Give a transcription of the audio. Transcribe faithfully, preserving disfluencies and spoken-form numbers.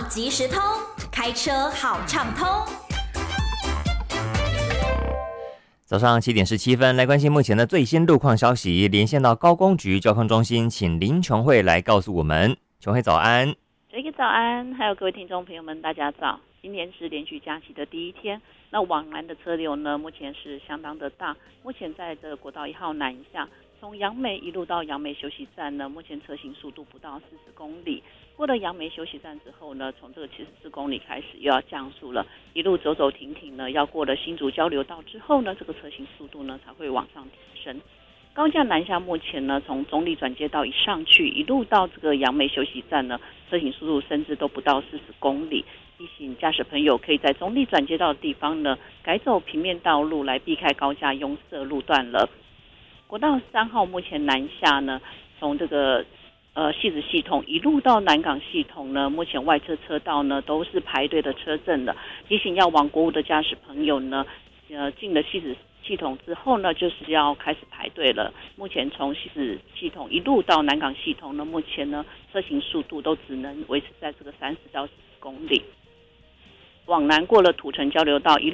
即时通，开车好畅通。 早上七点十七分，来关心目前的最新路况消息，连线到高工局交通中心，请林琼慧来告诉我们。琼慧早安。 这个早安，还有各位听众朋友们，大家早。今天是连续假期的第一天，那往南的车流呢，目前是相当的大。目前在这国道一号南下，从杨梅一路到杨梅休息站呢，目前车行速度不到四十公里。过了杨梅休息站之后呢，从这个七十四公里开始又要降速了，一路走走停停呢，要过了新竹交流道之后呢，这个车行速度呢才会往上提升。高架南下目前呢，从中立转接道一上去，一路到这个杨梅休息站呢，车行速度甚至都不到四十公里。提醒驾驶朋友可以在中立转接道的地方呢，改走平面道路来避开高架拥塞路段了。国道三号目前南下呢，从这个呃汐止系统一路到南港系统呢，目前外侧车道呢都是排队的车阵的。提醒要往国五的驾驶朋友呢，呃进了汐止系统之后呢，就是要开始排队了。目前从汐止系统一路到南港系统呢，目前呢车行速度都只能维持在这个三十到四十公里。往南过了土城交流道，一